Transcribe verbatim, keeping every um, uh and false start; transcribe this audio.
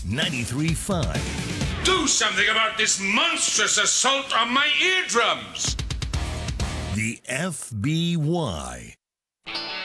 ninety-three point five. Do something about this monstrous assault on my eardrums! The F B Y.